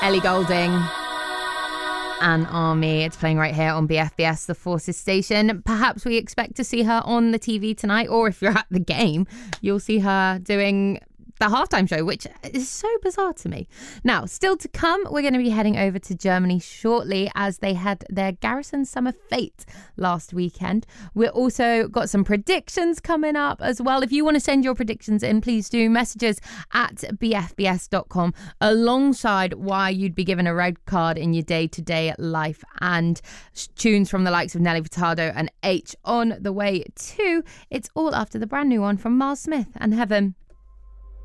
Ellie Goulding and Army. It's playing right here on BFBS, the Forces station. Perhaps we expect to see her on the TV tonight, or if you're at the game, you'll see her doing the halftime show, which is so bizarre to me. Now, still to come, we're going to be heading over to Germany shortly as they had their Garrison Summer Fete last weekend. We've also got some predictions coming up as well. If you want to send your predictions in, please do. Messages at bfbs.com alongside why you'd be given a red card in your day-to-day life, and tunes from the likes of Nelly Furtado and H on the way too. It's all after the brand new one from Miles Smith and Heaven.